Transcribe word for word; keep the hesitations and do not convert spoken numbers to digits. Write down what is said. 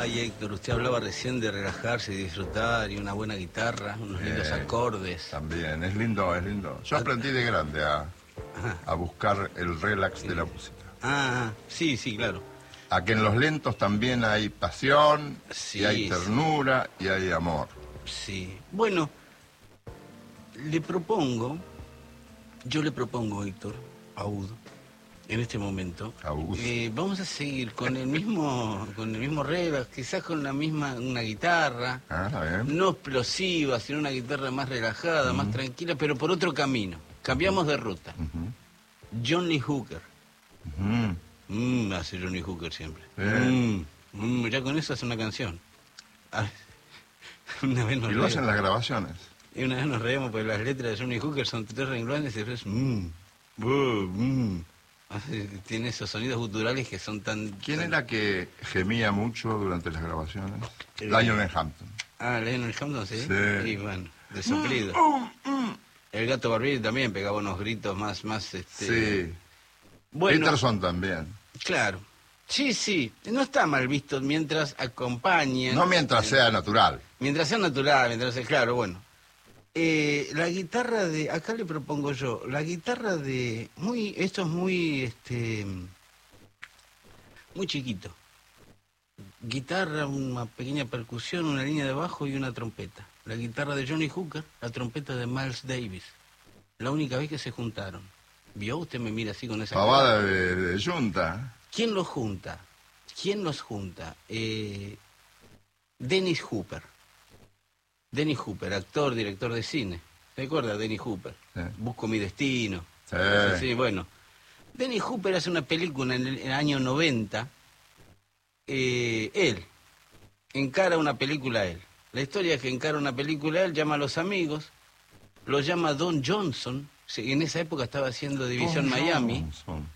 Ay, Héctor, usted hablaba recién de relajarse y disfrutar y una buena guitarra, unos Bien, lindos acordes. También, es lindo, es lindo. Yo aprendí de grande a, a buscar el relax de la música. Ah, sí, sí, claro. A que en los lentos también hay pasión, Sí, y hay ternura, y hay amor. Sí. Bueno, le propongo, yo le propongo, Héctor, a Udo, en este momento, eh, vamos a seguir con el mismo con el mismo relax, quizás con la misma una guitarra, ah, bien. no explosiva, sino una guitarra más relajada, uh-huh. más tranquila, pero por otro camino. Cambiamos de ruta. Uh-huh. John Lee Hooker. Uh-huh. Mm, hace John Lee Hooker siempre. Mm, mm, ya con eso hace una canción. Ah, una vez nos y lo hacen las grabaciones. Y una vez nos reímos porque las letras de John Lee Hooker son tres renglones y después mmm, uh, mm. Tiene esos sonidos guturales que son tan... ¿Quién tan... era que gemía mucho durante las grabaciones? Eh, Lionel Hampton. Ah, Lionel Hampton, ¿sí? Sí. Y bueno, de soplido. Mm, mm, mm. El Gato Barbieri también pegaba unos gritos más, más, este... Sí. Bueno, Peterson también. Claro. Sí, sí. No está mal visto mientras acompañen... No mientras sea natural. Mientras sea natural, mientras sea... Claro, bueno. Eh, la guitarra de... Acá le propongo yo. La guitarra de... muy Esto es muy... este muy chiquito. Guitarra, una pequeña percusión, una línea de bajo y una trompeta. La guitarra de Johnny Hooker, la trompeta de Miles Davis. La única vez que se juntaron. ¿Vio? Usted me mira así con esa... Pavada de, de yunta. ¿Quién los junta? ¿Quién los junta? Eh, Dennis Hooper. Dennis Hooper, actor, director de cine. ¿Se acuerda? Dennis Hooper. Sí. Busco mi destino. Sí. Sí, bueno. Dennis Hooper hace una película en el, en el año noventa. Eh, él encara una película él. La historia es que encara una película él, llama a los amigos, lo llama Don Johnson. En esa época estaba haciendo División Don Miami. Johnson.